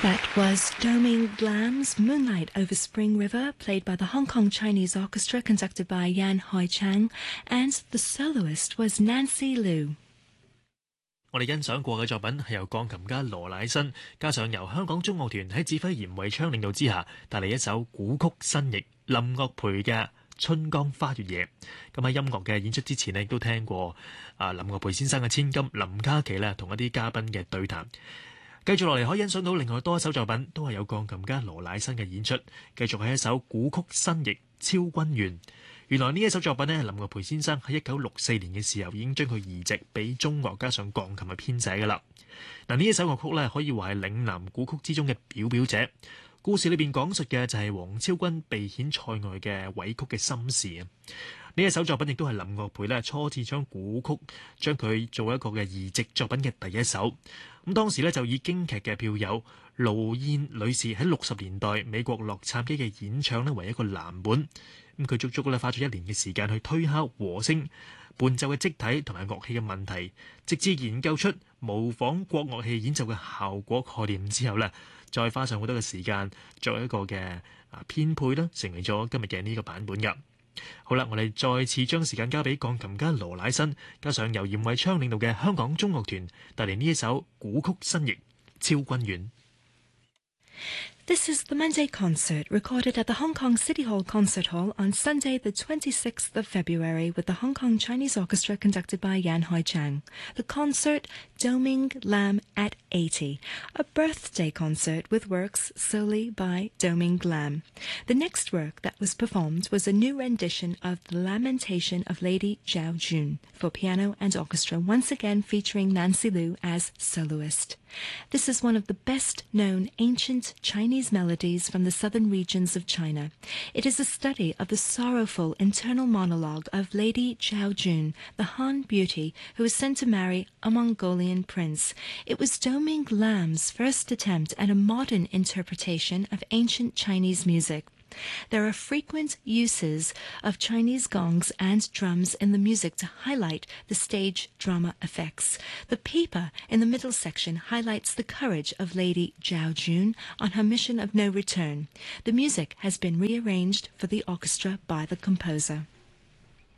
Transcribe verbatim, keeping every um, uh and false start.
That was Doming Glam's Moonlight Over Spring River, played by the Hong Kong Chinese Orchestra, conducted by Yan Hoi-chang, and the soloist was Nancy Liu. 我哋欣賞過嘅作品係由鋼琴家羅乃新，加上由香港中樂團喺指揮嚴惠昌領導之下，帶嚟一首古曲新譯林樂培嘅《春江花月夜》。咁喺音樂嘅演出之前呢，亦都聽過啊林樂培先生嘅千金林嘉琪呢同一啲嘉賓嘅對談。繼續落嚟可以欣賞到另外多一首作品，都係有鋼琴家羅乃新嘅演出。繼續係一首古曲新譯《超君願》。原來呢一首作品呢，林樂培先生喺一九六四年嘅時候已經將佢移植俾中樂加上鋼琴嘅編寫㗎啦。嗱，呢一首樂曲呢，可以話係嶺南古曲之中嘅表表者。故事裏邊講述嘅就係黃超君被遣塞外嘅委曲嘅心事啊！呢一首作品亦都係林樂培咧初次將古曲將佢做一個嘅移植作品嘅第一首。咁當時咧就以京劇嘅票友盧燕女士喺六十年代美國洛杉磯嘅演唱咧為一個藍本。咁佢足足咧花咗一年嘅時間去推敲和聲、伴奏嘅積體同埋樂器嘅問題，直至研究出模仿國樂器演奏嘅效果概念之後咧，再花上好多嘅時間作一個嘅啊編配啦，成為咗今日嘅呢個版本㗎。好啦，我哋再次將時間交俾鋼琴家羅乃新，加上由嚴惠昌領導嘅香港中樂團帶嚟呢一首古曲新譯《超君願》。 This is the Monday concert recorded at the Hong Kong City Hall Concert Hall on Sunday the twenty-sixth of February with the Hong Kong Chinese Orchestra conducted by Yan Hoi-chang. The concert, Doming Lam at eighty, a birthday concert with works solely by Doming Lam. The next work that was performed was a new rendition of The Lamentation of Lady Zhao Jun for piano and orchestra, once again featuring Nancy Liu as soloist. This is one of the best-known ancient Chinese melodies from the southern regions of China. It is a study of the sorrowful internal monologue of Lady Zhao Jun, the Han beauty who was sent to marry a Mongolian prince. It was Doming Lam's first attempt at a modern interpretation of ancient Chinese music. There are frequent uses of Chinese gongs and drums in the music to highlight the stage drama effects. The pipa in the middle section highlights the courage of Lady Zhao Jun on her mission of no return. The music has been rearranged for the orchestra by the composer.